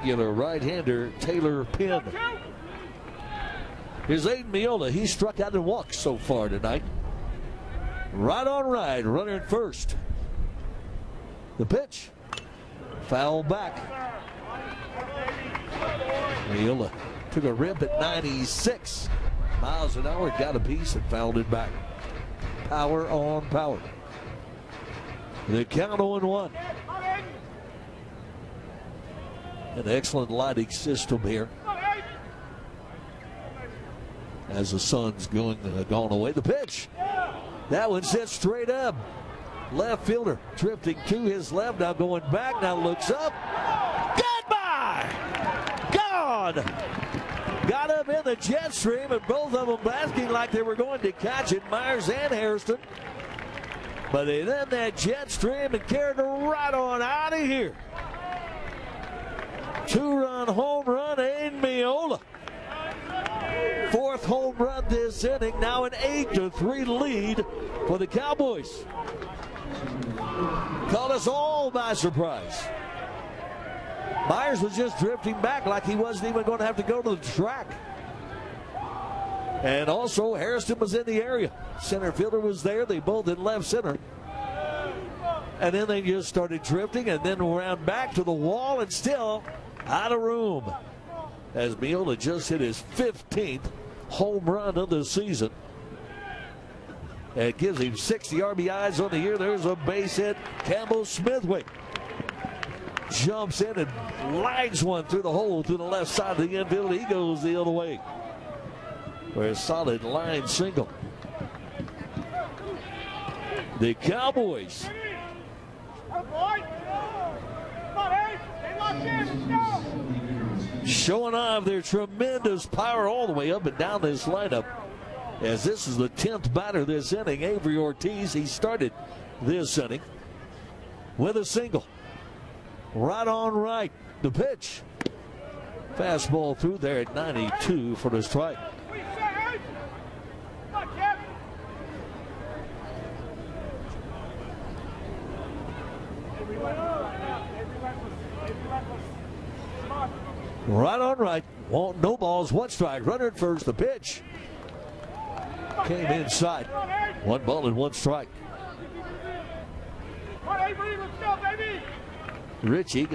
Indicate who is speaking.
Speaker 1: Right-hander Taylor Penn. Here's Aiden Miola. He struck out and walked so far tonight. Right on right, runner at first. The pitch. Foul back. Miola took a rip at 96 miles an hour, got a piece and fouled it back. Power on power. The count 0-1. An excellent lighting system here. As the sun's gone away. The pitch. That one sits straight up. Left fielder drifting to his left. Now going back. Now looks up. Goodbye. Gone. Got up in the jet stream, and both of them basking like they were going to catch it, Myers and Hairston. But they then that jet stream and carried it right on out of here. 2-run home run, Aiden Miola. 4th home run this inning. Now an 8-3 lead for the Cowboys. Caught us all by surprise. Myers was just drifting back like he wasn't even going to have to go to the track. And also Hairston was in the area. Center fielder was there. They both in left center. And then they just started drifting and then ran back to the wall and still out of room. As Miola just hit his 15th home run of the season. It gives him 60 RBIs on the year. There's a base hit. Campbell Smithwick jumps in and lines one through the hole to the left side of the infield. He goes the other way for a solid line single. The Cowboys showing off their tremendous power all the way up and down this lineup. As this is the 10th batter this inning, Avery Ortiz. He started this inning with a single. Right on right. The pitch. Fastball through there at 92 for the strike. Right on right. No balls, 1 strike. Runner at first. The pitch came inside. 1 ball and 1 strike. Richie